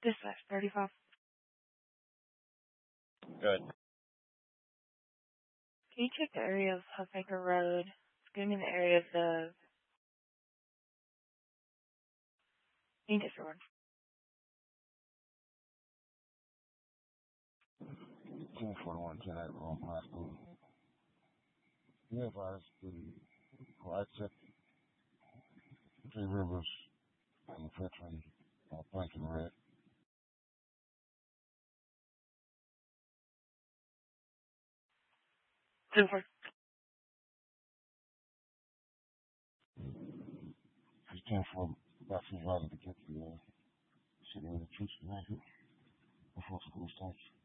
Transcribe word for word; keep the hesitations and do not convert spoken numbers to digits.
Dispatch thirty-five. Good. Can you check the area of Huffacre Road? Give me the area of the English Road. ten forty-one, ten at Rome High School. You advise the right check Three Rivers and the Fetching uh, blank and red. Super. It's ten for about two hours to get to the uh, city of the troops before school starts.